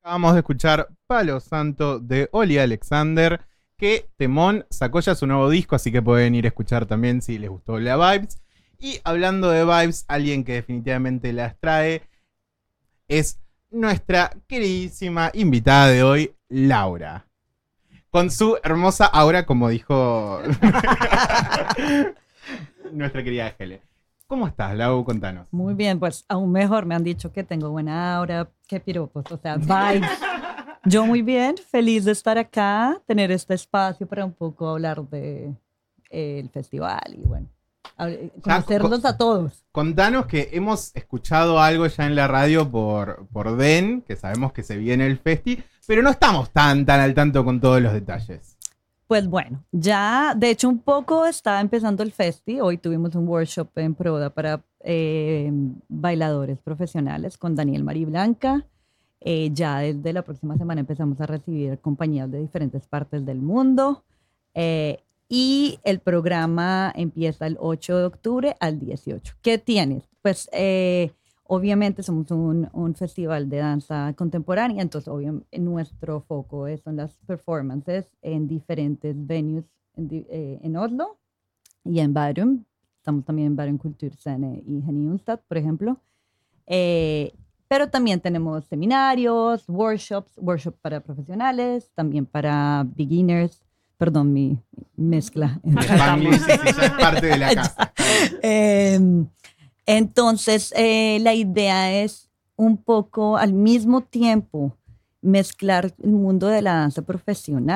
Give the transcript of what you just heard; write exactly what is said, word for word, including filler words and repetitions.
Acabamos de escuchar Palo Santo de Oli Alexander, que Temón sacó ya su nuevo disco, así que pueden ir a escuchar también si les gustó la Vibes. Y hablando de Vibes, alguien que definitivamente las trae es nuestra queridísima invitada de hoy, Laura. Con su hermosa aura, como dijo nuestra querida Gele. ¿Cómo estás, Lau? Contanos. Muy bien, pues aún mejor. Me han dicho que tengo buena aura, qué piropos, o sea, vibes. Yo muy bien, feliz de estar acá, tener este espacio para un poco hablar de eh, el festival y bueno, conocerlos a todos. Contanos que hemos escuchado algo ya en la radio por, por Den, que sabemos que se viene el festi, pero no estamos tan, tan al tanto con todos los detalles. Pues bueno, ya de hecho un poco está empezando el festi. Hoy tuvimos un workshop en Proda para eh, bailadores profesionales con Daniel Mariblanca. Eh, ya desde la próxima semana empezamos a recibir compañías de diferentes partes del mundo. Eh, y el programa empieza el ocho de octubre al dieciocho. ¿Qué tienes? Pues eh, obviamente somos un, un festival de danza contemporánea, entonces obviamente nuestro foco es, son las performances en diferentes venues en, eh, en Oslo y en Bærum. Estamos también en Bærum Kulturscene y Henningstad, por ejemplo. Eh, pero también tenemos seminarios, workshops, workshops para profesionales, también para beginners. Perdón, mi mezcla. Spanglish, sí, sí, ya es parte de la casa. eh, entonces, eh, la idea es un poco al mismo tiempo mezclar el mundo de la danza profesional